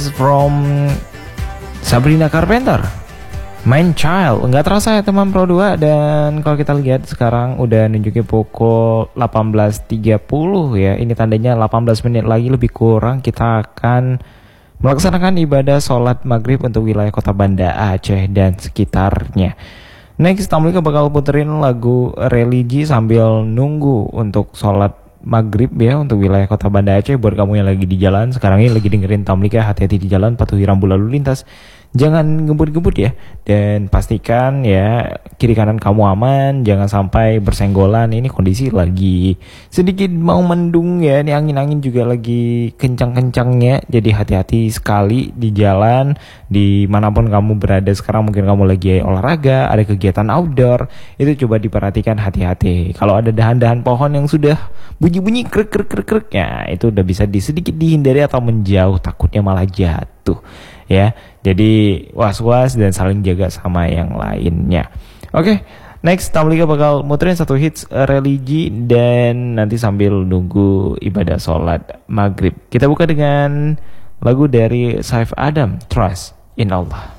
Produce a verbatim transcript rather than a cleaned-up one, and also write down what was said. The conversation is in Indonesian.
is from Sabrina Carpenter, Man Child. Nggak terasa ya teman Pro dua. Dan kalau kita lihat sekarang udah nunjukin pukul delapan belas tiga puluh ya. Ini tandanya delapan belas menit lagi lebih kurang kita akan melaksanakan ibadah sholat maghrib untuk wilayah kota Banda Aceh dan sekitarnya. Next, Tamlika bakal puterin lagu religi sambil nunggu untuk sholat maghrib ya untuk wilayah kota Banda Aceh. Buat kamu yang lagi di jalan sekarang ini lagi dengerin Tamlika, hati-hati di jalan, patuhi rambu lalu lintas, jangan ngebut-ngebut ya, dan pastikan ya kiri kanan kamu aman, jangan sampai bersenggolan. Ini kondisi lagi sedikit mau mendung ya, ini angin-angin juga lagi kencang-kencangnya, jadi hati-hati sekali di jalan dimanapun kamu berada sekarang. Mungkin kamu lagi olahraga, ada kegiatan outdoor, itu coba diperhatikan, hati-hati. Kalau ada dahan-dahan pohon yang sudah bunyi-bunyi krek krek krek krek ya, itu udah bisa di sedikit dihindari atau menjauh, takutnya malah jatuh ya. Jadi was-was dan saling jaga sama yang lainnya. Oke, okay, next Tamlika bakal muterin satu hits religi dan nanti sambil nunggu ibadah sholat maghrib kita buka dengan lagu dari Saif Adam, Trust in Allah.